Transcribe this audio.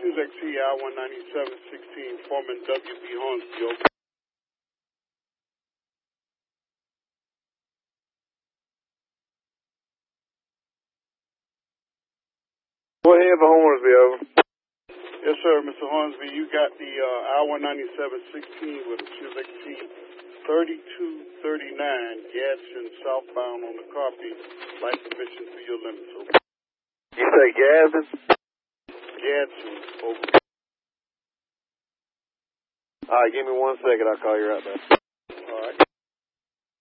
XT, I-197-16, Foreman W.B. Hornsby, over. Go ahead for Hornsby, over. Yes, sir, Mr. Hornsby, you got the I-197-16 with a XT 3239, Gadsden southbound on the copy. Light permission to your limits, over. You say Gadsden? Gadsden, over. All right, give me 1 second. I'll call you right back.